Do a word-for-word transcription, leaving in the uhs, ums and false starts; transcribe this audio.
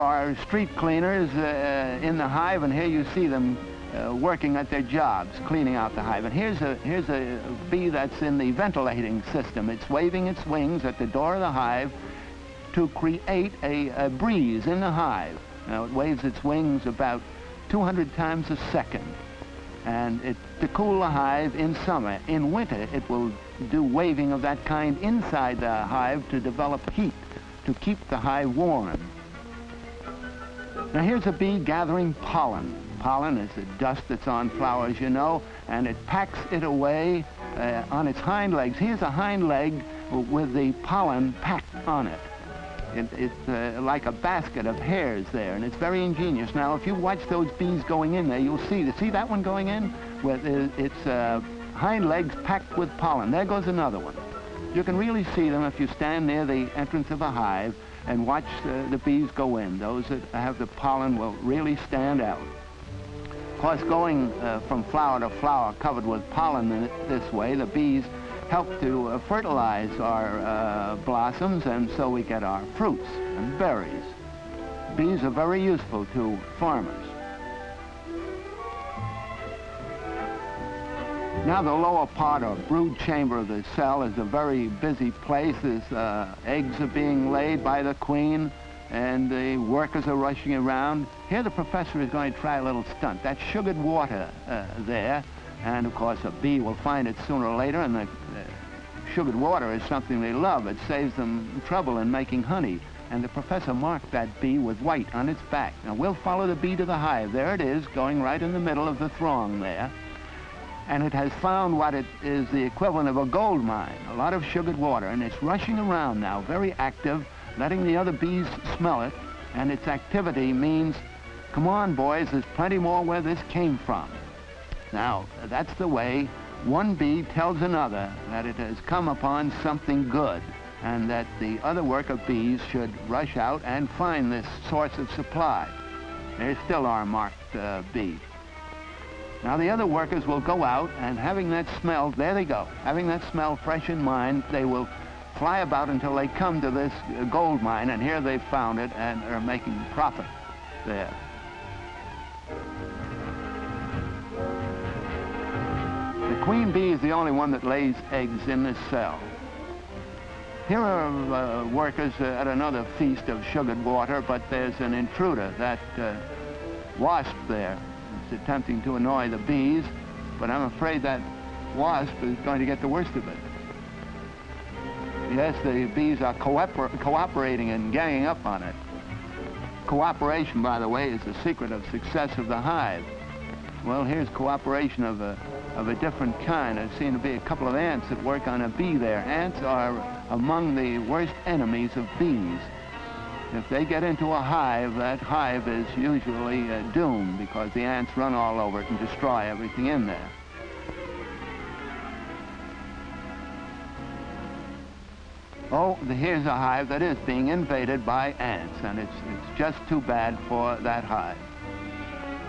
Our street cleaners uh, in the hive, and here you see them uh, working at their jobs, cleaning out the hive. And here's a, here's a bee that's in the ventilating system. It's waving its wings at the door of the hive to create a, a breeze in the hive. Now, it waves its wings about two hundred times a second. And it, to cool the hive in summer. In winter, it will do waving of that kind inside the hive to develop heat, to keep the hive warm. Now here's a bee gathering pollen. Pollen is the dust that's on flowers, you know, and it packs it away uh, on its hind legs. Here's a hind leg with the pollen packed on it. It, it's uh, like a basket of hairs there, and it's very ingenious. Now, if you watch those bees going in there, you'll see, see that one going in? With its uh, hind legs packed with pollen. There goes another one. You can really see them if you stand near the entrance of a hive and watch uh, the bees go in. Those that have the pollen will really stand out. Of course, going uh, from flower to flower covered with pollen in it, this way, the bees help to uh, fertilize our uh, blossoms, and so we get our fruits and berries. Bees are very useful to farmers. Now the lower part or brood chamber of the cell is a very busy place. There's, uh, eggs are being laid by the queen, and the workers are rushing around. Here the professor is going to try a little stunt. That's sugared water uh, there, and of course a bee will find it sooner or later, and the uh, sugared water is something they love. It saves them trouble in making honey. And the professor marked that bee with white on its back. Now we'll follow the bee to the hive. There it is, going right in the middle of the throng there. And it has found what it is the equivalent of a gold mine, a lot of sugared water, and it's rushing around now, very active, letting the other bees smell it, and its activity means, come on, boys, there's plenty more where this came from. Now, that's the way one bee tells another that it has come upon something good, and that the other worker bees should rush out and find this source of supply. There's still our marked uh, bee. Now the other workers will go out, and having that smell, there they go, having that smell fresh in mind, they will fly about until they come to this gold mine, and here they've found it and are making profit there. The queen bee is the only one that lays eggs in this cell. Here are uh, workers uh, at another feast of sugared water, but there's an intruder, that uh, wasp there. It's attempting to annoy the bees, but I'm afraid that wasp is going to get the worst of it. Yes, the bees are cooper cooperating and ganging up on it. Cooperation, by the way, is the secret of success of the hive. Well, here's cooperation of a, of a different kind. I've seen there be a couple of ants that work on a bee there. Ants are among the worst enemies of bees. If they get into a hive, that hive is usually uh, doomed, because the ants run all over it and destroy everything in there. Oh, the, here's a hive that is being invaded by ants, and it's, it's just too bad for that hive.